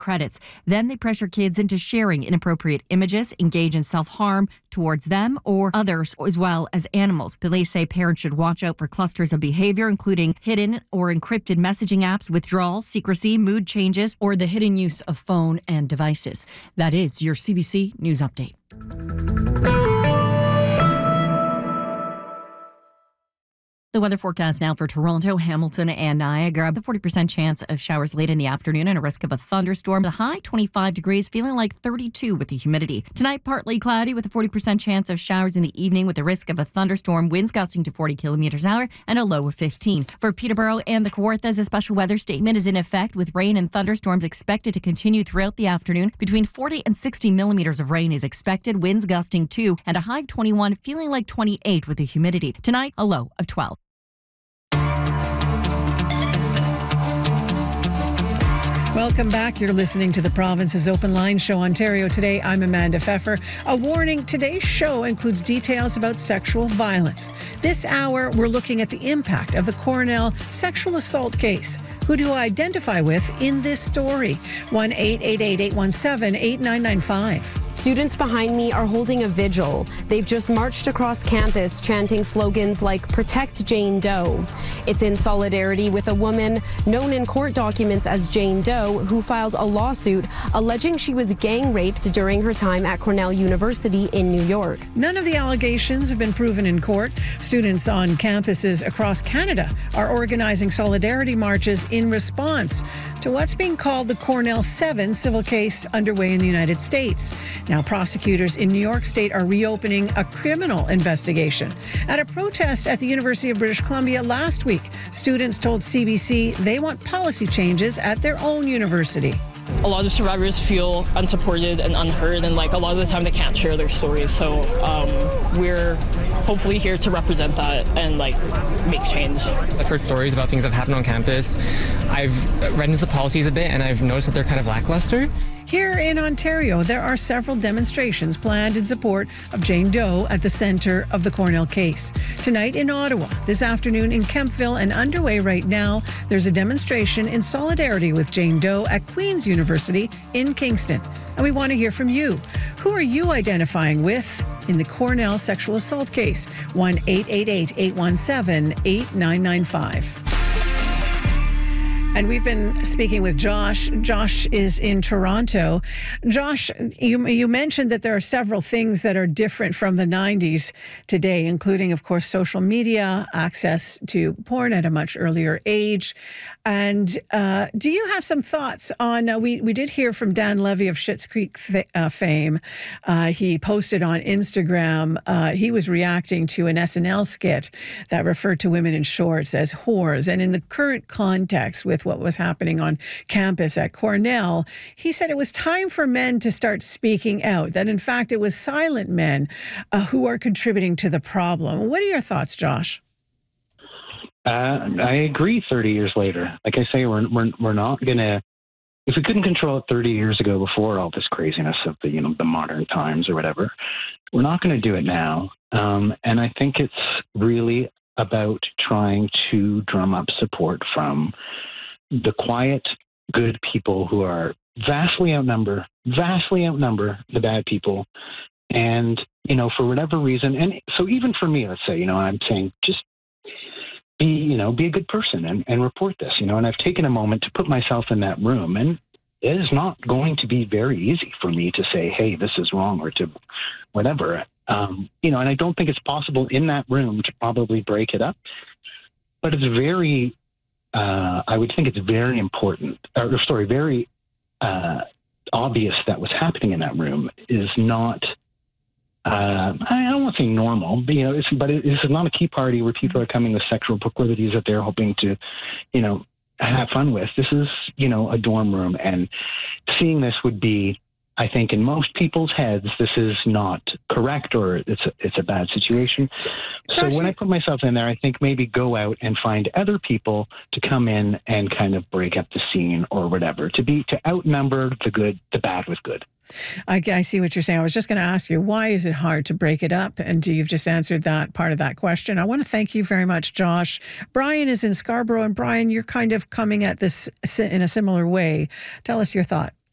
credits. Then they pressure kids into sharing inappropriate images, engage in self-harm towards them or others, as well as animals. Police say parents should watch out for clusters of behavior, including hidden or encrypted messaging apps, withdrawal, secrecy, mood changes, or the hidden use of phone and devices. That is your CBC News Update. The weather forecast now for Toronto, Hamilton, and Niagara. The 40% chance of showers late in the afternoon and a risk of a thunderstorm. The high 25 degrees, feeling like 32 with the humidity. Tonight, partly cloudy with a 40% chance of showers in the evening with a risk of a thunderstorm. Winds gusting to 40 kilometers an hour and a low of 15. For Peterborough and the Kawarthas, a special weather statement is in effect with rain and thunderstorms expected to continue throughout the afternoon. Between 40 and 60 millimeters of rain is expected. Winds gusting 2 and a high of 21, feeling like 28 with the humidity. Tonight, a low of 12. Welcome back. You're listening to the Province's Open Line Show, Ontario Today. I'm Amanda Pfeffer. A warning, today's show includes details about sexual violence. This hour, we're looking at the impact of the Cornell sexual assault case. Who do you identify with in this story? 1-888-817-8995. Students behind me are holding a vigil. They've just marched across campus chanting slogans like "Protect Jane Doe." It's in solidarity with a woman known in court documents as Jane Doe, who filed a lawsuit alleging she was gang raped during her time at Cornell University in New York. None of the allegations have been proven in court. Students on campuses across Canada are organizing solidarity marches in response to what's being called the Cornell 7 civil case underway in the United States. Now, prosecutors in New York State are reopening a criminal investigation. At a protest at the University of British Columbia last week, students told CBC they want policy changes at their own university. A lot of survivors feel unsupported and unheard, and a lot of the time they can't share their stories. So we're hopefully here to represent that and make change. I've heard stories about things that happen on campus. I've read into the policies a bit, and I've noticed that they're kind of lackluster. Here in Ontario, there are several demonstrations planned in support of Jane Doe at the centre of the Cornell case. Tonight in Ottawa, this afternoon in Kemptville, and underway right now, there's a demonstration in solidarity with Jane Doe at Queen's University in Kingston. And we want to hear from you. Who are you identifying with in the Cornell sexual assault case? 1-888-817-8995. And we've been speaking with Josh. Josh is in Toronto. Josh, you mentioned that there are several things that are different from the 90s today, including, of course, social media, access to porn at a much earlier age. And do you have some thoughts on, we did hear from Dan Levy of Schitt's Creek fame. He posted on Instagram, he was reacting to an SNL skit that referred to women in shorts as whores. And in the current context with what was happening on campus at Cornell, he said it was time for men to start speaking out, that in fact it was silent men who are contributing to the problem. What are your thoughts, Josh? I agree 30 years later. Like I say, we're not going to, if we couldn't control it 30 years ago before all this craziness of the modern times or whatever, we're not going to do it now. And I think it's really about trying to drum up support from the quiet, good people who are vastly outnumber the bad people. And, for whatever reason, and so even for me, let's say, I'm saying just be a good person and report this, and I've taken a moment to put myself in that room, and it is not going to be very easy for me to say, hey, this is wrong, or to whatever, and I don't think it's possible in that room to probably break it up, but it's very, I would think it's very important, very obvious that what's happening in that room is not, I don't want to say normal, but it's not a key party where people are coming with sexual proclivities that they're hoping to, have fun with. This is, a dorm room, and seeing this would be, I think, in most people's heads, this is not correct, or it's a bad situation. So when I put myself in there, I think maybe go out and find other people to come in and kind of break up the scene or whatever, to outnumber the bad with good. I see what you're saying. I was just going to ask you, why is it hard to break it up? And you've just answered that part of that question. I want to thank you very much, Josh. Brian is in Scarborough, and Brian, you're kind of coming at this in a similar way. Tell us your thought.